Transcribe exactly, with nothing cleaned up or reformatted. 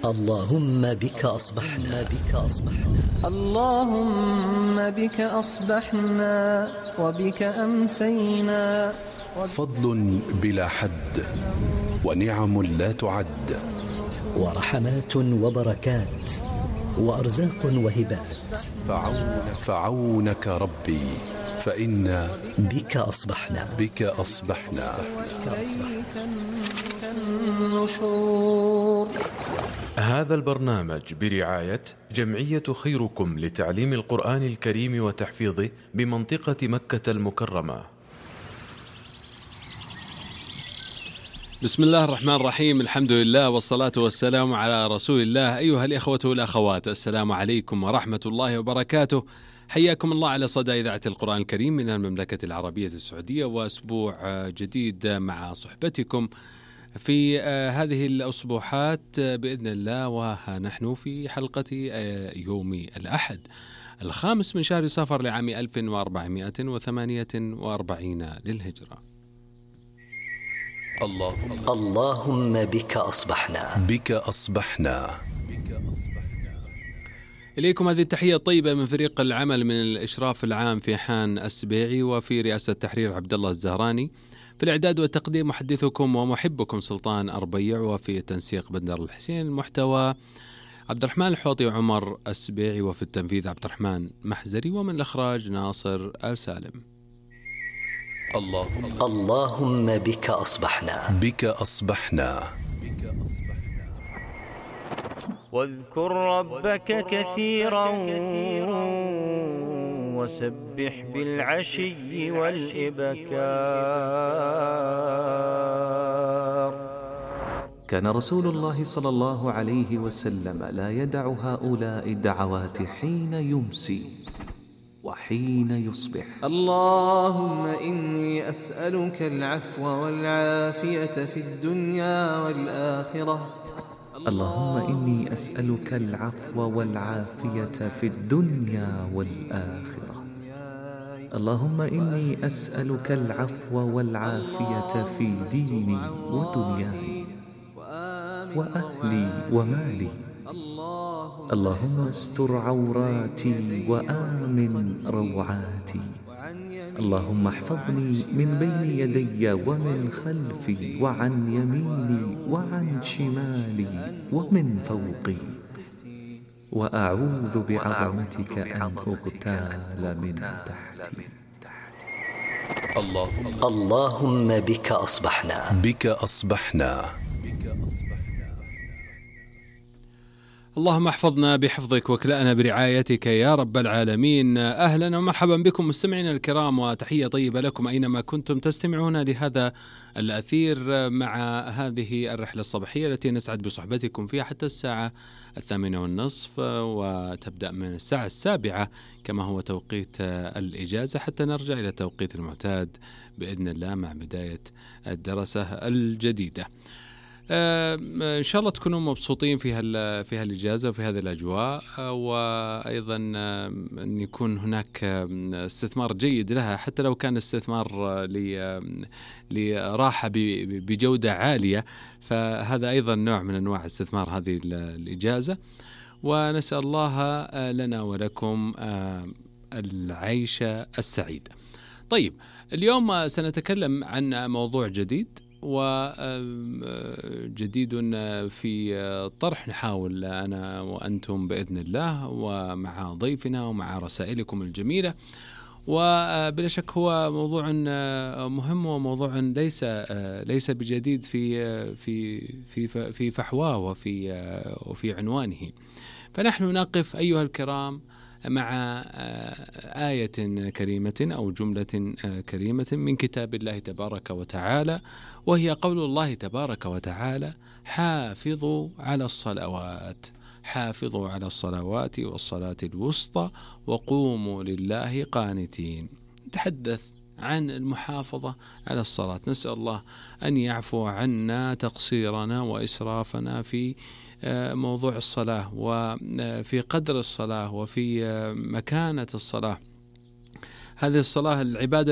اللهم بك أصبحنا بك أصبحنا اللهم بك أصبحنا وبك أمسينا. فضل بلا حد ونعم لا تعد ورحمات وبركات وأرزاق وهبات فعونك, فعونك ربي فإنا بك أصبحنا بك أصبحنا النشور. هذا البرنامج برعاية جمعية خيركم لتعليم القرآن الكريم وتحفيظه بمنطقة مكة المكرمة. بسم الله الرحمن الرحيم، الحمد لله والصلاة والسلام على رسول الله. أيها الإخوة والأخوات، السلام عليكم ورحمة الله وبركاته. حياكم الله على صدى إذاعة القرآن الكريم من المملكة العربية السعودية، وأسبوع جديد مع صحبتكم في هذه الأسبوعات بإذن الله. ونحن في حلقة يوم الأحد الخامس من شهر صفر لعام ألف وأربعمائة وثمانية وأربعين للهجرة. اللهم اللهم بك أصبحنا بك أصبحنا. إليكم هذه التحية الطيبة من فريق العمل من الإشراف العام في حان السبيعي، وفي رئاسة التحرير عبد الله الزهراني، في الإعداد والتقديم محدثكم ومحبكم سلطان أربيع، وفي التنسيق بندر الحسين، المحتوى عبد الرحمن الحوطي وعمر السبيعي، وفي التنفيذ عبد الرحمن محزري، ومن الإخراج ناصر آل سالم. اللهم اللهم بك أصبحنا بك أصبحنا. واذكر ربك كثيرا وسبح بالعشي والإبكار. كان رسول الله صلى الله عليه وسلم لا يدع هؤلاء الدعوات حين يمسي وحين يصبح. اللهم إني أسألك العفو والعافية في الدنيا والآخرة. اللهم إني أسألك العفو والعافية في الدنيا والآخرة. اللهم إني أسألك العفو والعافية في ديني ودنياي وأهلي ومالي. اللهم استر عوراتي وآمن روعاتي. اللهم احفظني من بين يدي ومن خلفي وعن يميني وعن شمالي ومن فوقي، وأعوذ بعظمتك أن أغتال من تحتي. اللهم اللهم بك أصبحنا بك أصبحنا. اللهم احفظنا بحفظك واكلأنا برعايتك يا رب العالمين. أهلا ومرحبا بكم مستمعينا الكرام، وتحية طيبة لكم أينما كنتم تستمعون لهذا الأثير مع هذه الرحلة الصباحية التي نسعد بصحبتكم فيها حتى الساعة الثامنة والنصف، وتبدأ من الساعة السابعة كما هو توقيت الإجازة، حتى نرجع إلى التوقيت المعتاد بإذن الله مع بداية الدراسة الجديدة. آه إن شاء الله تكونوا مبسوطين في في هالإجازة وفي هذه الأجواء، آه وأيضا آه أن يكون هناك آه استثمار جيد لها، حتى لو كان استثمار آه لراحة بجودة عالية، فهذا أيضا نوع من أنواع استثمار هذه الإجازة. ونسأل الله آه لنا ولكم آه العيش السعيد. طيب، اليوم سنتكلم عن موضوع جديد وجديد في طرح، نحاول أنا وأنتم بإذن الله ومع ضيفنا ومع رسائلكم الجميلة. وبلا شك هو موضوع مهم وموضوع ليس ليس بجديد في في في في فحواه وفي وفي عنوانه. فنحن نقف أيها الكرام مع آية كريمة أو جملة كريمة من كتاب الله تبارك وتعالى، وهي قول الله تبارك وتعالى: حافظوا على الصلوات حافظوا على الصلوات والصلاة الوسطى وقوموا لله قانتين. نتحدث عن المحافظة على الصلاة. نسأل الله أن يعفو عنا تقصيرنا وإسرافنا في موضوع الصلاة وفي قدر الصلاة وفي مكانة الصلاة. هذه الصلاة العبادة